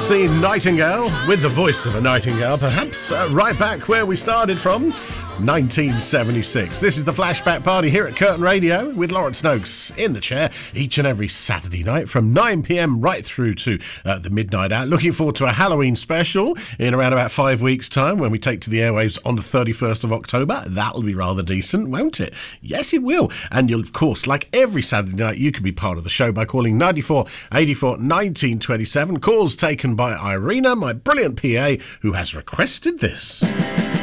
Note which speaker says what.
Speaker 1: Flexi Nightingale, with the voice of a nightingale, perhaps, right back where we started from, 1976. This is the Flashback Party here at Curtin Radio with Lawrence Noakes in the chair each and every Saturday night from 9 p.m. right through to the midnight hour. Looking forward to a Halloween special in around about 5 weeks' time when we take to the airwaves on the 31st of October. That'll be rather decent, won't it? Yes, it will. And you'll, of course, like every Saturday night, you can be part of the show by calling 94 84 1927. Calls taken by Irina, my brilliant PA, who has requested this.